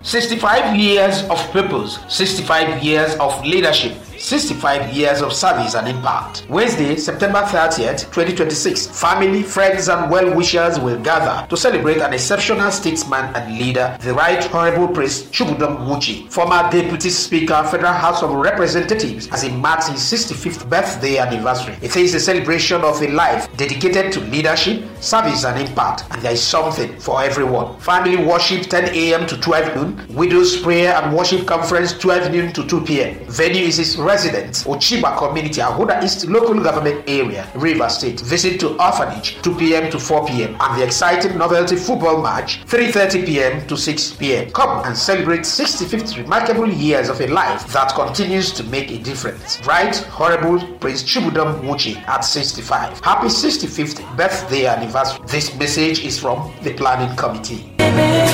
65 years of purpose, 65 years of leadership, 65 years of service and impact. Wednesday, September 30th, 2026, family, friends, and well-wishers will gather to celebrate an exceptional statesman and leader, the Right Honorable Prince Chibudom Nwuchi, former Deputy Speaker, Federal House of Representatives, as he marks his 65th birthday anniversary. It is a celebration of a life dedicated to leadership, service, and impact, and there is something for everyone. Family worship 10 a.m. to 12 noon, widows prayer and worship conference 12 noon to 2 p.m. Venue is his residence, Ochiba Community, Ahoda East Local Government Area, Rivers State. Visit to Orphanage 2 p.m. to 4 p.m. and the exciting novelty football match 3:30 p.m. to 6 p.m. Come and celebrate 65th remarkable years of a life that continues to make a difference. Right Honorable Prince Chibudom Nwuchi at 65. Happy 65th birthday anniversary. This message is from the planning committee.